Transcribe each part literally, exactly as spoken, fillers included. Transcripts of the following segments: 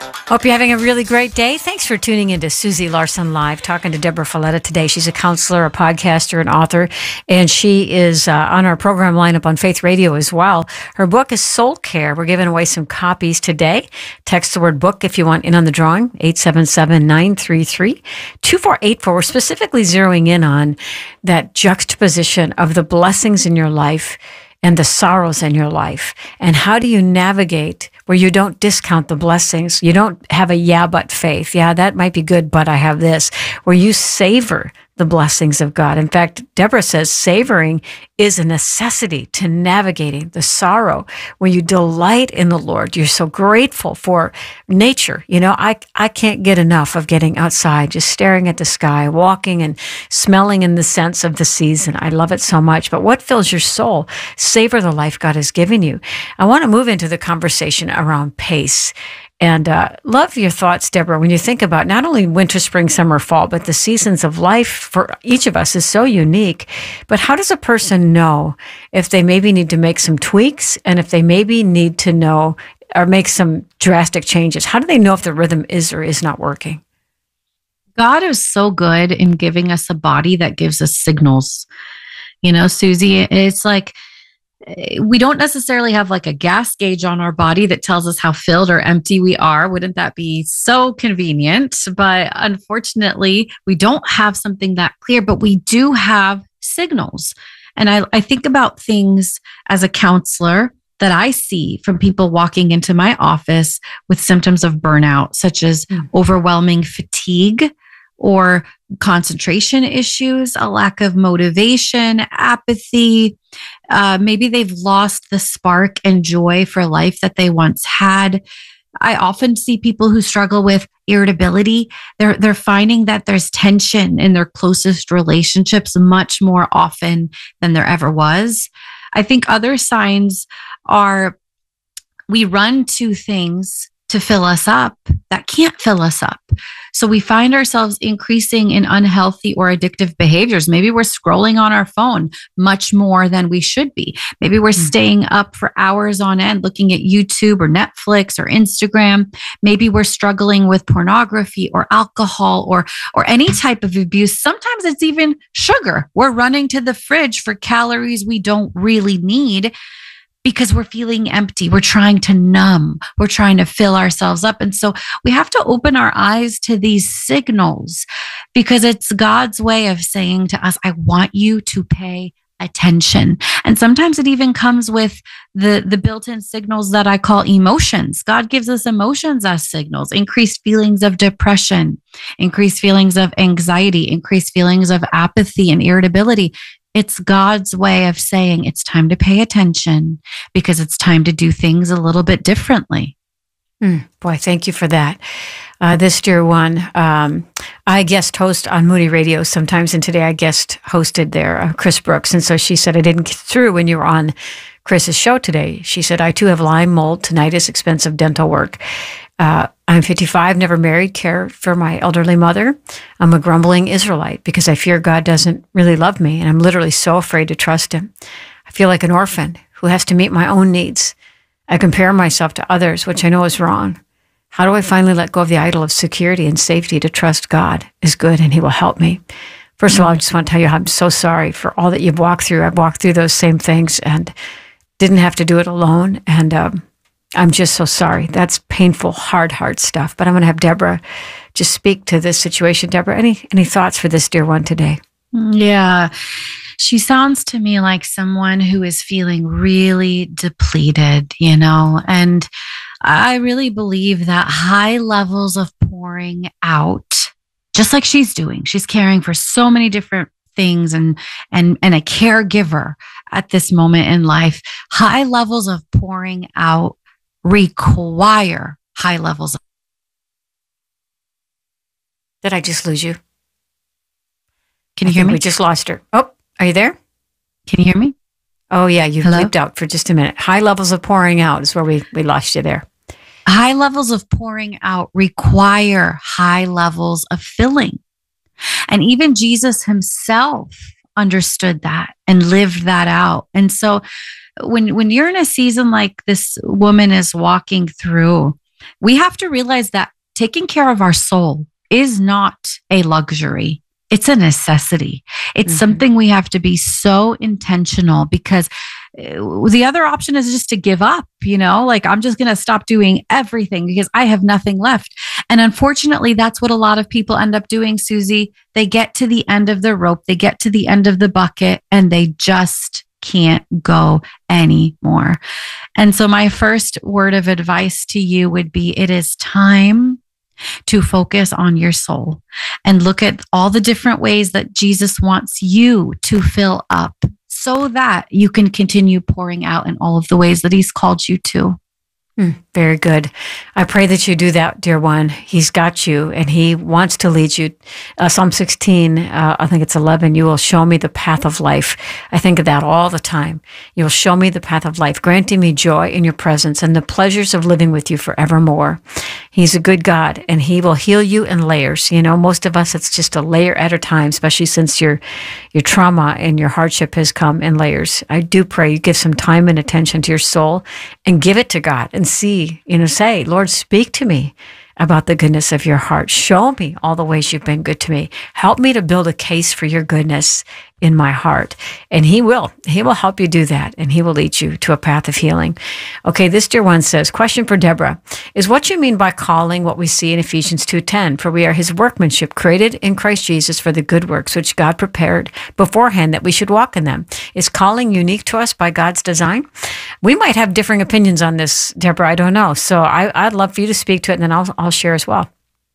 Hope you're having a really great day. Thanks for tuning into Susie Larson Live, talking to Deborah Folletta today. She's a counselor, a podcaster, an author, and she is uh, on our program lineup on Faith Radio as well. Her book is Soul Care. We're giving away some copies today. Text the word book if you want in on the drawing, eight seven seven, nine three three, two four eight four. We're specifically zeroing in on that juxtaposition of the blessings in your life and the sorrows in your life. And how do you navigate where you don't discount the blessings? You don't have a yeah, but faith. Yeah, that might be good, but I have this. Where you savor the blessings of God. In fact, Deborah says savoring is a necessity to navigating the sorrow. When you delight in the Lord, you're so grateful for nature. You know, I, I can't get enough of getting outside, just staring at the sky, walking and smelling in the scents of the season. I love it so much. But what fills your soul? Savor the life God has given you. I want to move into the conversation around pace. And uh, love your thoughts, Deborah, when you think about not only winter, spring, summer, fall, but the seasons of life for each of us is so unique. But how does a person know if they maybe need to make some tweaks and if they maybe need to know or make some drastic changes? How do they know if the rhythm is or is not working? God is so good in giving us a body that gives us signals. You know, Susie, it's like, we don't necessarily have like a gas gauge on our body that tells us how filled or empty we are. Wouldn't that be so convenient? But unfortunately, we don't have something that clear, but we do have signals. And I, I think about things as a counselor that I see from people walking into my office with symptoms of burnout, such as mm. overwhelming fatigue or concentration issues, a lack of motivation, apathy. Uh, maybe they've lost the spark and joy for life that they once had. I often see people who struggle with irritability. They're, they're finding that there's tension in their closest relationships much more often than there ever was. I think other signs are we run to things to fill us up that can't fill us up. So we find ourselves increasing in unhealthy or addictive behaviors. Maybe we're scrolling on our phone much more than we should be. Maybe we're mm-hmm. staying up for hours on end looking at YouTube or Netflix or Instagram. Maybe we're struggling with pornography or alcohol or or any type of abuse. Sometimes it's even sugar. We're running to the fridge for calories we don't really need, because we're feeling empty. We're trying to numb. We're trying to fill ourselves up. And so we have to open our eyes to these signals, because it's God's way of saying to us, I want you to pay attention. And sometimes it even comes with the, the built-in signals that I call emotions. God gives us emotions as signals: increased feelings of depression, increased feelings of anxiety, increased feelings of apathy and irritability. It's God's way of saying it's time to pay attention, because it's time to do things a little bit differently. Mm, boy, thank you for that. Uh, this dear one, um, I guest host on Moody Radio sometimes, and today I guest hosted there, uh, Chris Brooks. And so she said, I didn't get through when you were on Chris's show today. She said, I too have Lyme, mold, tinnitus, expensive dental work. Uh, I'm fifty-five, never married, care for my elderly mother. I'm a grumbling Israelite because I fear God doesn't really love me, and I'm literally so afraid to trust him. I feel like an orphan who has to meet my own needs. I compare myself to others, which I know is wrong. How do I finally let go of the idol of security and safety to trust God is good and he will help me? First of all, I just want to tell you I'm so sorry for all that you've walked through. I've walked through those same things and didn't have to do it alone. And um, I'm just so sorry. That's painful, hard, hard stuff. But I'm going to have Deborah just speak to this situation. Deborah, any any thoughts for this dear one today? Yeah. She sounds to me like someone who is feeling really depleted, you know, and I really believe that high levels of pouring out, just like she's doing, she's caring for so many different things and, and, and a caregiver at this moment in life. High levels of pouring out require high levels of. Did I just lose you? Can you hear me? We just lost her. Oh, are you there? Can you hear me? Oh, yeah. You bleeped out for just a minute. High levels of pouring out is where we, we lost you there. High levels of pouring out require high levels of filling. And even Jesus himself understood that and lived that out. And so when, when you're in a season like this woman is walking through, we have to realize that taking care of our soul is not a luxury. It's a necessity. It's mm-hmm. something we have to be so intentional, because the other option is just to give up, you know, like I'm just going to stop doing everything because I have nothing left. And unfortunately, that's what a lot of people end up doing, Susie. They get to the end of the rope, they get to the end of the bucket, and they just can't go anymore. And so my first word of advice to you would be, it is time to focus on your soul and look at all the different ways that Jesus wants you to fill up so that you can continue pouring out in all of the ways that he's called you to. Mm, very good. I pray that you do that, dear one. He's got you and he wants to lead you. Uh, Psalm sixteen, uh, I think it's eleven, you will show me the path of life. I think of that all the time. You will show me the path of life, granting me joy in your presence and the pleasures of living with you forevermore. He's a good God and he will heal you in layers. You know, most of us, it's just a layer at a time, especially since your, your trauma and your hardship has come in layers. I do pray you give some time and attention to your soul and give it to God and see, you know, say, Lord, speak to me about the goodness of your heart. Show me all the ways you've been good to me. Help me to build a case for your goodness in my heart. And he will. He will help you do that, and he will lead you to a path of healing. Okay, this dear one says, question for Deborah, is what you mean by calling what we see in Ephesians two ten, for we are his workmanship, created in Christ Jesus for the good works which God prepared beforehand that we should walk in them. Is calling unique to us by God's design? We might have differing opinions on this, Deborah. I don't know. So I, I'd love for you to speak to it, and then I'll, I'll share as well.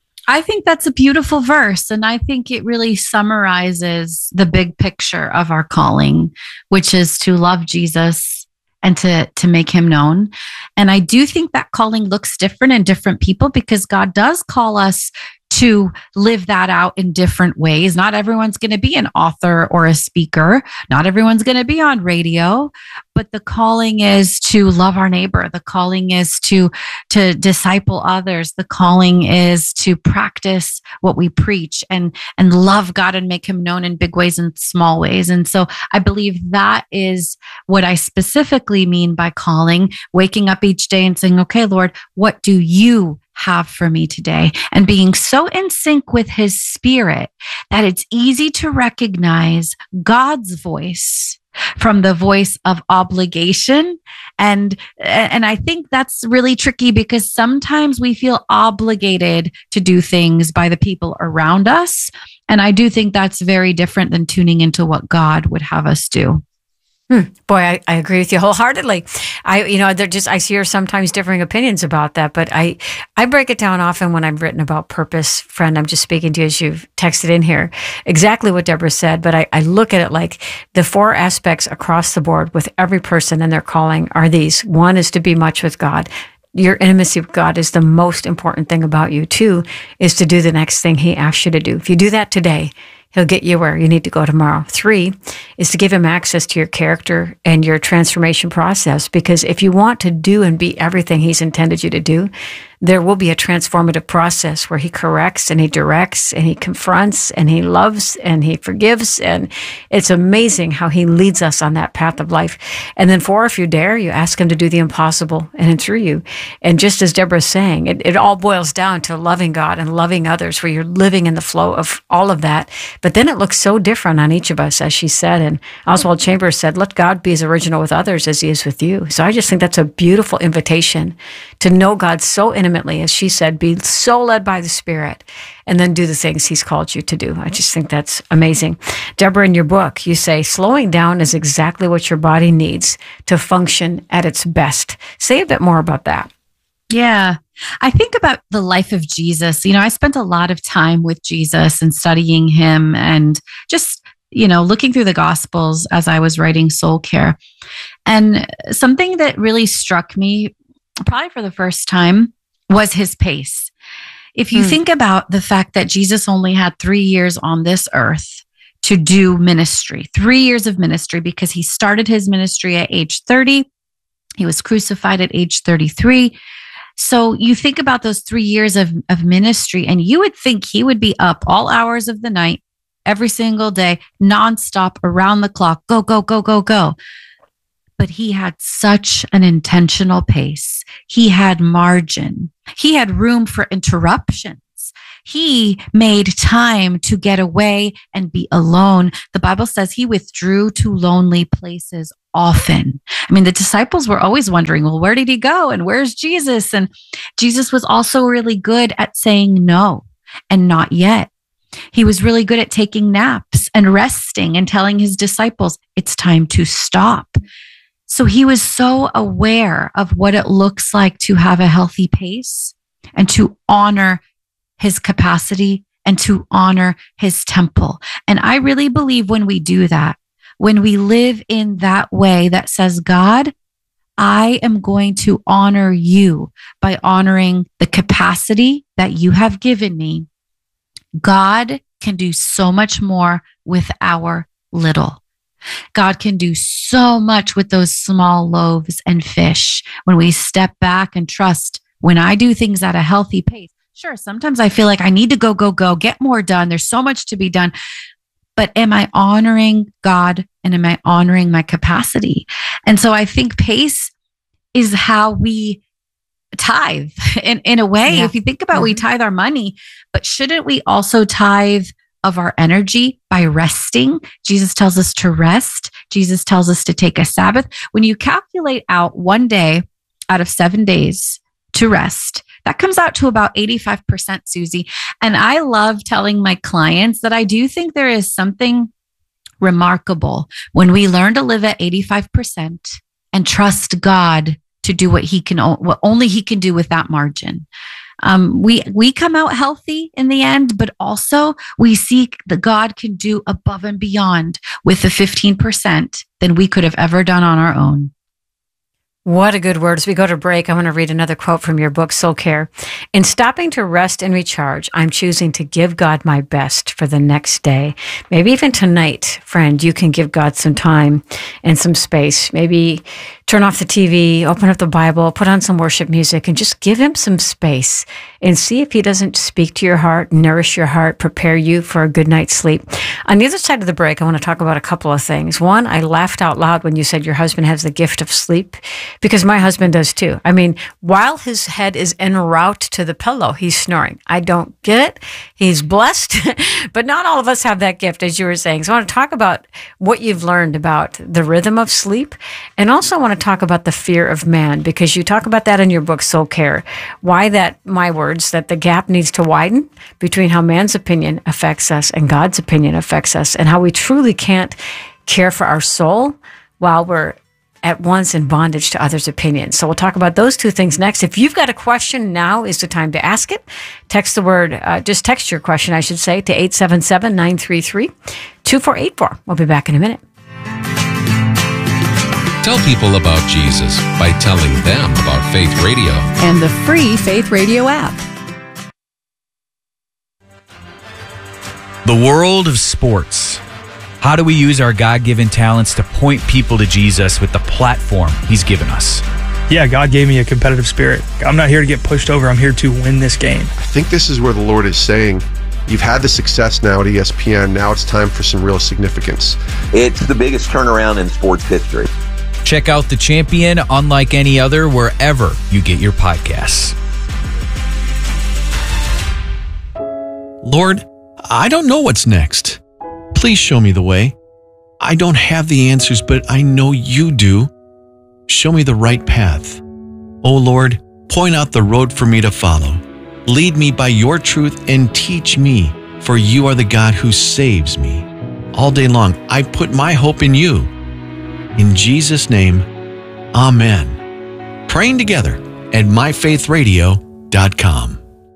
I think that's a beautiful verse. And I think it really summarizes the big picture of our calling, which is to love Jesus and to, to make him known. And I do think that calling looks different in different people, because God does call us to live that out in different ways. Not everyone's going to be an author or a speaker. Not everyone's going to be on radio, but the calling is to love our neighbor. The calling is to, to disciple others. The calling is to practice what we preach and, and love God and make him known in big ways and small ways. And so I believe that is what I specifically mean by calling, waking up each day and saying, okay, Lord, what do you have for me today? And being so in sync with his spirit that it's easy to recognize God's voice from the voice of obligation. And, and I think that's really tricky, because sometimes we feel obligated to do things by the people around us. And I do think that's very different than tuning into what God would have us do. Hmm. Boy, I, I agree with you wholeheartedly. I, you know, they're just, I hear sometimes differing opinions about that, but I, I break it down often when I've written about purpose. Friend, I'm just speaking to you as you've texted in here, exactly what Deborah said, but I, I look at it like the four aspects across the board with every person and their calling are these. One is to be much with God. Your intimacy with God is the most important thing about you. Two is to do the next thing he asks you to do. If you do that today, he'll get you where you need to go tomorrow. Three is to give him access to your character and your transformation process, because if you want to do and be everything he's intended you to do, there will be a transformative process where he corrects and he directs and he confronts and he loves and he forgives. And it's amazing how he leads us on that path of life. And then four, if you dare, you ask him to do the impossible in and through you. And just as Deborah's saying, it, it all boils down to loving God and loving others, where you're living in the flow of all of that. But then it looks so different on each of us, as she said. And Oswald Chambers said, let God be as original with others as he is with you. So I just think that's a beautiful invitation to know God so intimately, as she said, be so led by the Spirit, and then do the things he's called you to do. I just think that's amazing. Deborah, in your book, you say, slowing down is exactly what your body needs to function at its best. Say a bit more about that. Yeah. I think about the life of Jesus. You know, I spent a lot of time with Jesus and studying him and just, you know, looking through the Gospels as I was writing Soul Care. And something that really struck me, probably for the first time, was his pace. If you mm. think about the fact that Jesus only had three years on this earth to do ministry, three years of ministry, because he started his ministry at age thirty. He was crucified at age thirty-three. So you think about those three years of, of ministry, and you would think he would be up all hours of the night, every single day, nonstop, around the clock, go, go, go, go, go. but he had such an intentional pace. He had margin. He had room for interruptions. He made time to get away and be alone. The Bible says he withdrew to lonely places often. I mean, the disciples were always wondering, well, where did he go? And where's Jesus? And Jesus was also really good at saying no and not yet. He was really good at taking naps and resting and telling his disciples, it's time to stop. So he was so aware of what it looks like to have a healthy pace and to honor his capacity and to honor his temple. And I really believe when we do that, when we live in that way that says, God, I am going to honor you by honoring the capacity that you have given me. God can do so much more with our little. God can do so much with those small loaves and fish when we step back and trust. When I do things at a healthy pace, sure, sometimes I feel like I need to go, go, go, get more done. There's so much to be done. But am I honoring God and am I honoring my capacity? And so I think pace is how we tithe in, in a way. Yeah. If you think about mm-hmm. we tithe our money, but shouldn't we also tithe of our energy by resting? Jesus tells us to rest. Jesus tells us to take a Sabbath. When you calculate out one day out of seven days to rest, that comes out to about eighty-five percent, Susie. And I love telling my clients that I do think there is something remarkable when we learn to live at eighty-five percent and trust God to do what he can, what only he can do with that margin. Um, we, we come out healthy in the end, but also we see that God can do above and beyond with the fifteen percent than we could have ever done on our own. What a good word. As we go to break, I want to read another quote from your book, Soul Care. In stopping to rest and recharge, I'm choosing to give God my best for the next day. Maybe even tonight, friend, you can give God some time and some space. Maybe turn off the T V, open up the Bible, put on some worship music, and just give him some space and see if he doesn't speak to your heart, nourish your heart, prepare you for a good night's sleep. On the other side of the break, I want to talk about a couple of things. One, I laughed out loud when you said your husband has the gift of sleep, because my husband does too. I mean, while his head is en route to the pillow, he's snoring. I don't get it. He's blessed, but not all of us have that gift, as you were saying. So I want to talk about what you've learned about the rhythm of sleep, and also want to talk about the fear of man, because you talk about that in your book, Soul Care. Why that, my words, that the gap needs to widen between how man's opinion affects us and God's opinion affects us, and how we truly can't care for our soul while we're at once in bondage to others' opinions. So we'll talk about those two things next. If you've got a question, now is the time to ask it. Text the word, uh, just text your question, I should say, to eight seven seven, nine three three, two four eight four. We'll be back in a minute. Tell people about Jesus by telling them about Faith Radio and the free Faith Radio app. The world of sports. How do we use our God-given talents to point people to Jesus with the platform he's given us? Yeah, God gave me a competitive spirit. I'm not here to get pushed over. I'm here to win this game. I think this is where the Lord is saying, you've had the success now at E S P N. Now it's time for some real significance. It's the biggest turnaround in sports history. Check out The Champion, unlike any other, wherever you get your podcasts. Lord, I don't know what's next. Please show me the way. I don't have the answers, but I know you do. Show me the right path. Oh Lord, point out the road for me to follow. Lead me by your truth and teach me, for you are the God who saves me. All day long, I put my hope in you. In Jesus' name, amen. Praying together at my faith radio dot com.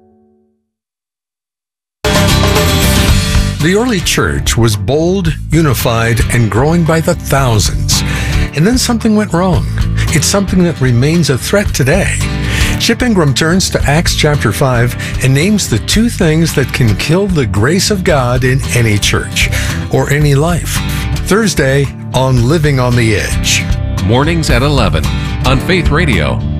The early church was bold, unified, and growing by the thousands. And then something went wrong. It's something that remains a threat today. Chip Ingram turns to Acts chapter five and names the two things that can kill the grace of God in any church or any life. Thursday on Living on the Edge. Mornings at eleven on Faith Radio.